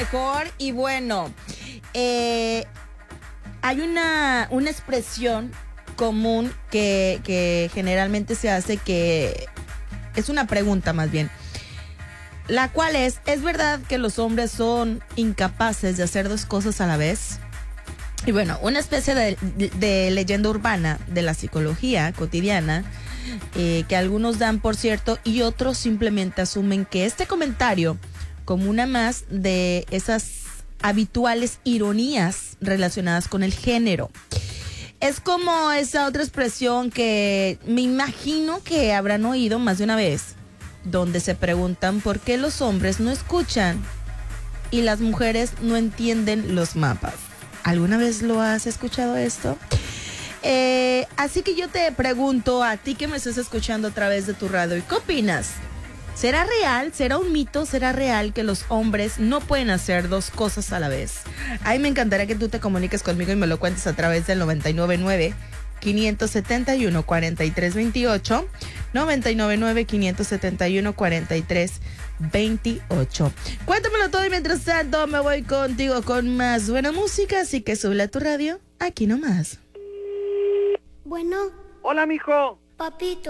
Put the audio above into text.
mejor. Y bueno, hay una expresión común que generalmente se hace, que es una pregunta más bien, la cual ¿es verdad que los hombres son incapaces de hacer dos cosas a la vez? Y bueno, una especie de leyenda urbana de la psicología cotidiana, que algunos dan por cierto y otros simplemente asumen que este comentario, como una más de esas habituales ironías relacionadas con el género. Es como esa otra expresión que me imagino que habrán oído más de una vez, donde se preguntan por qué los hombres no escuchan y las mujeres no entienden los mapas. ¿Alguna vez lo has escuchado esto? Así que yo te pregunto a ti que me estás escuchando a través de tu radio, ¿qué opinas? ¿Será real? ¿Será un mito? ¿Será real que los hombres no pueden hacer dos cosas a la vez? Ay, me encantaría que tú te comuniques conmigo y me lo cuentes a través del 999-571-4328. 999-571-4328. Cuéntamelo todo y mientras tanto me voy contigo con más buena música, así que sube a tu radio, aquí nomás. Bueno. Hola, mijo. Papito.